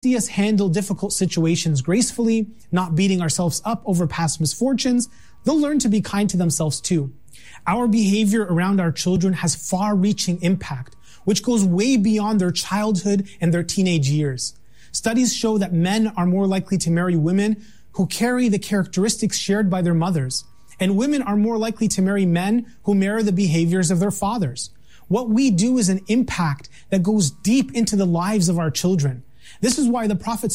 see us handle difficult situations gracefully, not beating ourselves up over past misfortunes, they'll learn to be kind to themselves too. Our behavior around our children has far-reaching impact, which goes way beyond their childhood and their teenage years. Studies show that men are more likely to marry women who carry the characteristics shared by their mothers, and women are more likely to marry men who mirror the behaviors of their fathers. What we do is an impact that goes deep into the lives of our children. This is why the Prophet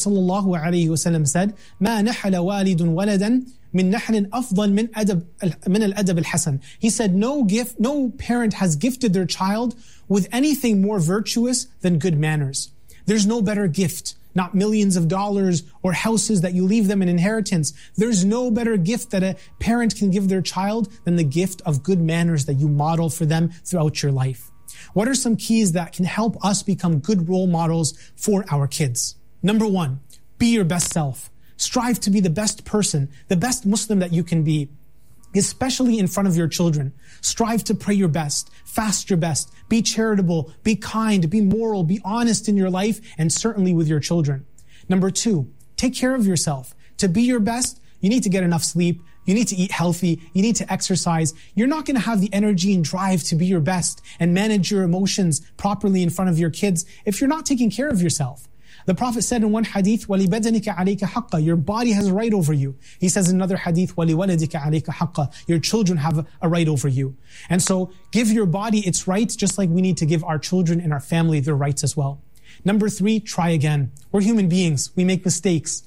ﷺ said, مَا نَحَلَ وَالِدٌ وَلَدًا مِن نَحْلٍ أَفْضَلْ مِنَ الْأَدَبِ الْحَسَنِ. He said, no parent has gifted their child with anything more virtuous than good manners. There's no better gift, not millions of dollars or houses that you leave them in inheritance. There's no better gift that a parent can give their child than the gift of good manners that you model for them throughout your life. What are some keys that can help us become good role models for our kids? Number 1, be your best self. Strive to be the best person, the best Muslim that you can be, especially in front of your children. Strive to pray your best, fast your best, be charitable, be kind, be moral, be honest in your life, and certainly with your children. Number 2, take care of yourself. To be your best, you need to get enough sleep, you need to eat healthy, you need to exercise. You're not going to have the energy and drive to be your best and manage your emotions properly in front of your kids if you're not taking care of yourself. The Prophet said in one hadith, وَلِبَدَنِكَ عَلَيْكَ حَقًّا. Your body has a right over you. He says in another hadith, وَلِوَلَدِكَ عَلَيْكَ حَقًّا. Your children have a right over you. And so give your body its rights just like we need to give our children and our family their rights as well. Number 3, try again. We're human beings. We make mistakes.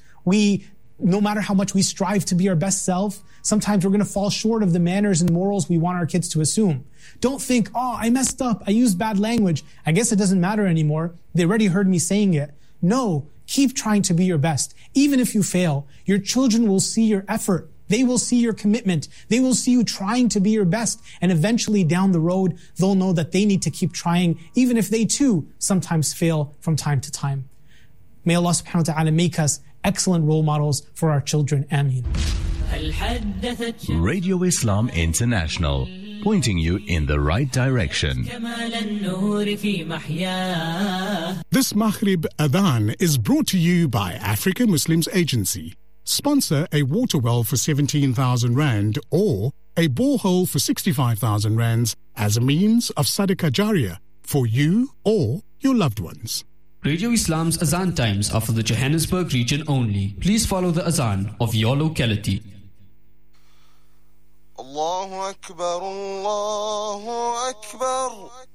No matter how much we strive to be our best self, sometimes we're going to fall short of the manners and morals we want our kids to assume. Don't think, I messed up. I used bad language. I guess it doesn't matter anymore. They already heard me saying it. No, keep trying to be your best. Even if you fail, your children will see your effort. They will see your commitment. They will see you trying to be your best. And eventually down the road, they'll know that they need to keep trying, even if they too sometimes fail from time to time. May Allah subhanahu wa ta'ala make us excellent role models for our children. Ameen. Radio Islam International, pointing you in the right direction. This Maghrib Adhan is brought to you by Africa Muslims Agency. Sponsor a water well for 17,000 Rand or a borehole for 65,000 Rands as a means of Sadaqah Jariyah for you or your loved ones. Radio Islam's Azan times are for the Johannesburg region only. Please follow the Azan of your locality. Allahu Akbar, Allahu Akbar.